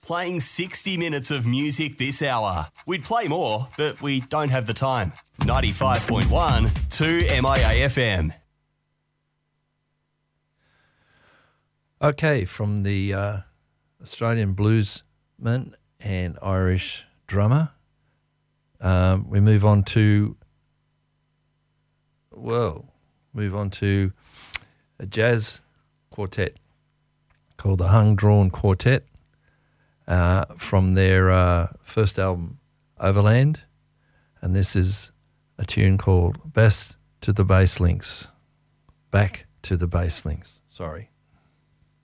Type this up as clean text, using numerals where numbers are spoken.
playing 60 minutes of music this hour. We'd play more, but we don't have the time. 95.1 to MIA FM. Okay, from the Australian bluesman and Irish drummer, we move on to a jazz quartet called the Hung Drawn Quartet from their first album, Overland, and this is a tune called Back to the Bass Links. Sorry.